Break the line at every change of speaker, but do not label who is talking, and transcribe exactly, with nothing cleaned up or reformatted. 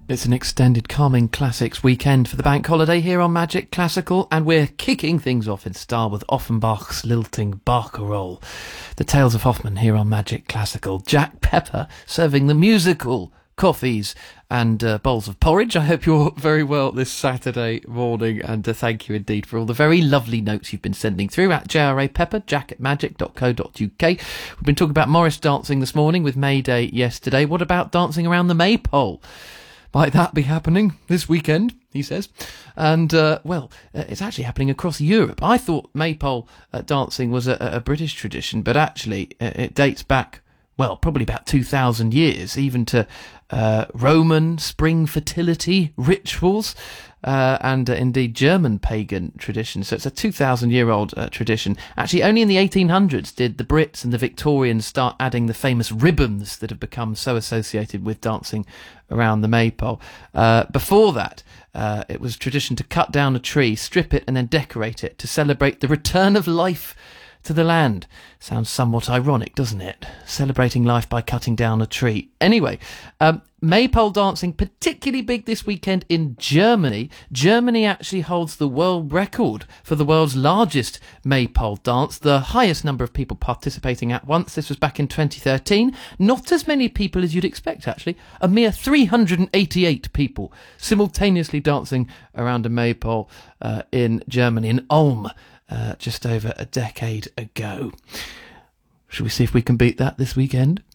It's an extended Calming Classics weekend for the bank holiday here on Magic Classical, and we're kicking things off in style with Offenbach's lilting barcarolle. The Tales of Hoffmann here on Magic Classical. Jack Pepper serving the musical coffees and uh, bowls of porridge. I hope you're very well this Saturday morning, and uh, thank you indeed for all the very lovely notes you've been sending through at J R A Pepper, jack at magic dot co dot uk. We've been talking about Morris dancing this morning with May Day yesterday. What about dancing around the maypole? Might that be happening this weekend, he says. And, uh, well, uh, it's actually happening across Europe. I thought maypole uh, dancing was a, a British tradition, but actually uh, it dates back, well, probably about two thousand years, even to uh, Roman spring fertility rituals, uh, and uh, indeed German pagan traditions. So it's a two thousand year old uh, tradition. Actually, only in the eighteen hundreds did the Brits and the Victorians start adding the famous ribbons that have become so associated with dancing around the maypole. Uh, before that, uh, it was tradition to cut down a tree, strip it and then decorate it to celebrate the return of life to the land. Sounds somewhat ironic, doesn't it? Celebrating life by cutting down a tree. Anyway, um, maypole dancing particularly big this weekend in Germany. Germany actually holds the world record for the world's largest maypole dance, the highest number of people participating at once. This was back in twenty thirteen. Not as many people as you'd expect, actually. A mere three hundred eighty-eight people simultaneously dancing around a maypole uh, in Germany, in Ulm. Uh, just over a decade ago. Shall we see if we can beat that this weekend?